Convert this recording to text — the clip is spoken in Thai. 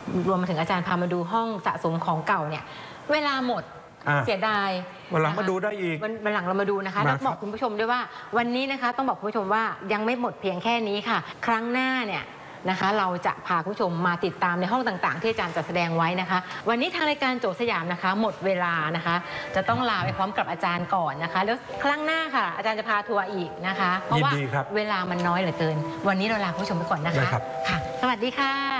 รวมมาถึงอาจารย์พามาดูห้องสะสมของเก่าเนี่ยเวลาหมดเสียดายวันหลังมาดูได้อีกวันหลังเรามาดูนะคะแล้วบอกคุณผู้ชมด้วยว่าวันนี้นะคะต้องบอกคุณผู้ชมว่ายังไม่หมดเพียงแค่นี้ค่ะครั้งหน้าเนี่ยนะคะเราจะพาคุณผู้ชมมาติดตามในห้องต่างๆที่อาจารย์จัดแสดงไว้นะคะวันนี้ทางรายการโจทย์สยามนะคะหมดเวลานะคะจะต้องลาไปพร้อมกับอาจารย์ก่อนนะคะแล้วครั้งหน้าค่ะอาจารย์จะพาทัวร์อีกนะคะเพราะว่าเวลามันน้อยเหลือเกินวันนี้เราลาคุณผู้ชมไปก่อนนะคะค่ะสวัสดีค่ะ